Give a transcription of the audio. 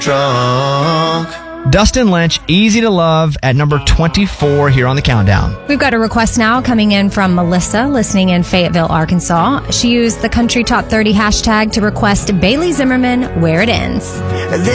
drunk. Dustin Lynch, Easy to Love at number 24 here on the countdown. We've got a request now coming in from Melissa, listening in Fayetteville, Arkansas. She used the Country Top 30 hashtag to request Bailey Zimmerman, Where It Ends.